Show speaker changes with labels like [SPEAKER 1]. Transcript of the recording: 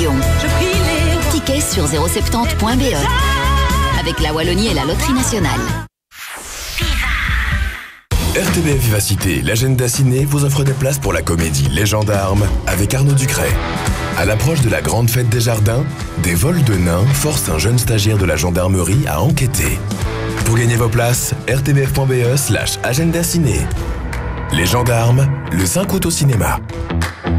[SPEAKER 1] Lyon. Tickets sur 070.be. Avec la Wallonie et la Loterie Nationale.
[SPEAKER 2] RTBF Vivacité, l'agenda ciné vous offre des places pour la comédie Les Gendarmes avec Arnaud Ducret. À l'approche de la grande fête des jardins, des vols de nains forcent un jeune stagiaire de la gendarmerie à enquêter. Pour gagner vos places, rtbf.be/agenda ciné. Les Gendarmes, le 5 août au cinéma.